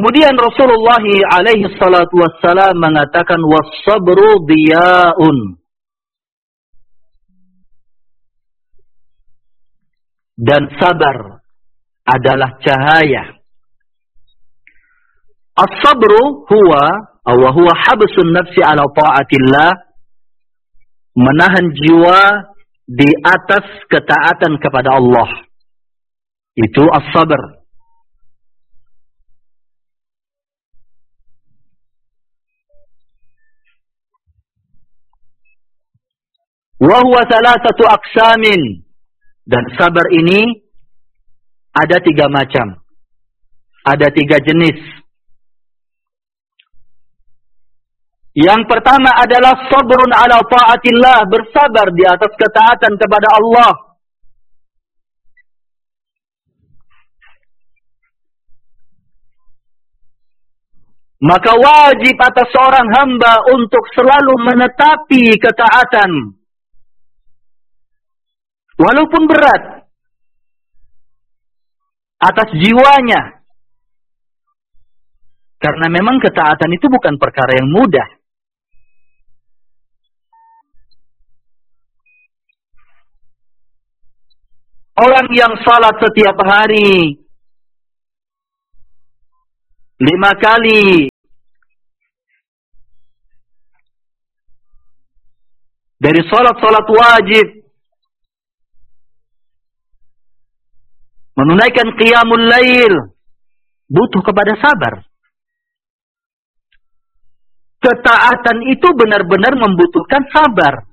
Kemudian Rasulullah alaihi salatu wassalam mengatakan was-sabru diya'un. Dan sabar adalah cahaya. As-sabru huwa habsun nafsi ala ta'atillah, menahan jiwa di atas ketaatan kepada Allah. Itu as-sabr. Wa huwa thalathatu aqsamin. Dan sabar ini ada 3 macam. Ada 3 jenis. Yang pertama adalah sabrun ala ta'atillah, bersabar di atas ketaatan kepada Allah. Maka wajib atas seorang hamba untuk selalu menetapi ketaatan. Walaupun berat atas jiwanya. Karena memang ketaatan itu bukan perkara yang mudah. Orang yang salat setiap hari 5 kali dari salat-salat wajib, menunaikan qiyamul lail, butuh kepada sabar. Ketaatan itu benar-benar membutuhkan sabar.